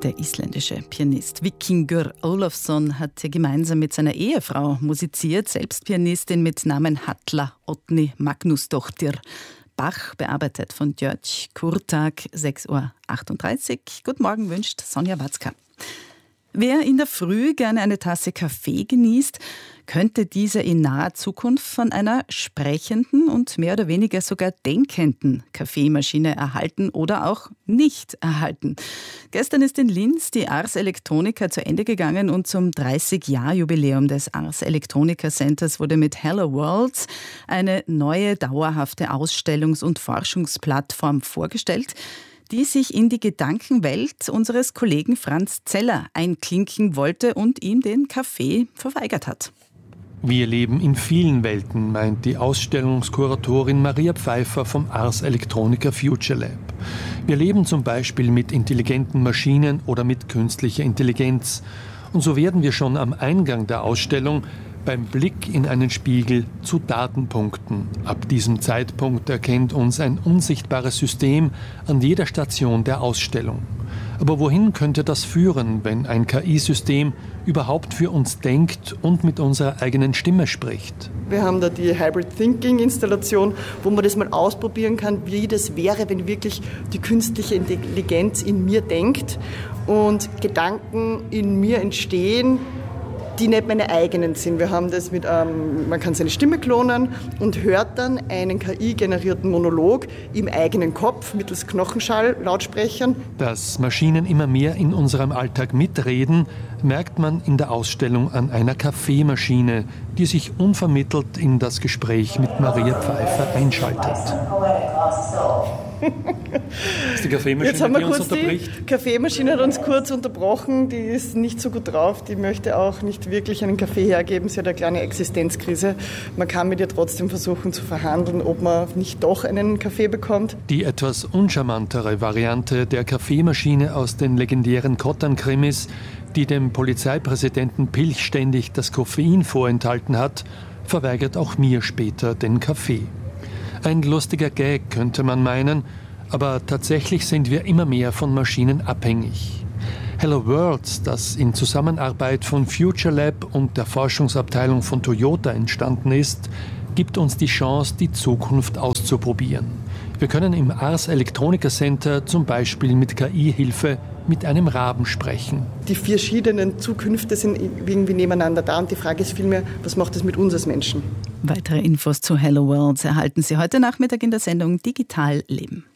Der isländische Pianist Víkingur Ólafsson hat gemeinsam mit seiner Ehefrau musiziert, selbst Pianistin mit Namen Halla Oddný Magnúsdóttir. Bach, bearbeitet von György Kurtag, 6.38 Uhr. Guten Morgen wünscht Sonja Watzka. Wer in der Früh gerne eine Tasse Kaffee genießt, könnte diese in naher Zukunft von einer sprechenden und mehr oder weniger sogar denkenden Kaffeemaschine erhalten oder auch nicht erhalten. Gestern ist in Linz die Ars Electronica zu Ende gegangen und zum 30-Jahr-Jubiläum des Ars Electronica Centers wurde mit Hello Worlds eine neue dauerhafte Ausstellungs- und Forschungsplattform vorgestellt, die sich in die Gedankenwelt unseres Kollegen Franz Zeller einklinken wollte und ihm den Kaffee verweigert hat. Wir leben in vielen Welten, meint die Ausstellungskuratorin Maria Pfeiffer vom Ars Electronica Future Lab. Wir leben zum Beispiel mit intelligenten Maschinen oder mit künstlicher Intelligenz. Und so werden wir schon am Eingang der Ausstellung beim Blick in einen Spiegel zu Datenpunkten. Ab diesem Zeitpunkt erkennt uns ein unsichtbares System an jeder Station der Ausstellung. Aber wohin könnte das führen, wenn ein KI-System überhaupt für uns denkt und mit unserer eigenen Stimme spricht? Wir haben da die Hybrid Thinking Installation, wo man das mal ausprobieren kann, wie das wäre, wenn wirklich die künstliche Intelligenz in mir denkt und Gedanken in mir entstehen, die nicht meine eigenen sind. Wir haben das mit, man kann seine Stimme klonen und hört dann einen KI-generierten Monolog im eigenen Kopf mittels Knochenschall-Lautsprechern. Dass Maschinen immer mehr in unserem Alltag mitreden, merkt man in der Ausstellung an einer Kaffeemaschine, die sich unvermittelt in das Gespräch mit Maria Pfeiffer einschaltet. Das ist die Kaffeemaschine, Jetzt haben wir die uns kurz unterbricht. Die Kaffeemaschine hat uns kurz unterbrochen, die ist nicht so gut drauf, die möchte auch nicht wirklich einen Kaffee hergeben, sie hat eine kleine Existenzkrise. Man kann mit ihr trotzdem versuchen zu verhandeln, ob man nicht doch einen Kaffee bekommt. Die etwas uncharmantere Variante der Kaffeemaschine aus den legendären Kotan-Krimis, die dem Polizeipräsidenten Pilch ständig das Koffein vorenthalten hat, verweigert auch mir später den Kaffee. Ein lustiger Gag könnte man meinen, aber tatsächlich sind wir immer mehr von Maschinen abhängig. Hello Worlds, das in Zusammenarbeit von Future Lab und der Forschungsabteilung von Toyota entstanden ist, gibt uns die Chance, die Zukunft auszuprobieren. Wir können im Ars Electronica Center zum Beispiel mit KI-Hilfe mit einem Raben sprechen. Die verschiedenen Zukünfte sind irgendwie nebeneinander da und die Frage ist vielmehr, was macht das mit uns als Menschen? Weitere Infos zu Hello Worlds erhalten Sie heute Nachmittag in der Sendung Digital Leben.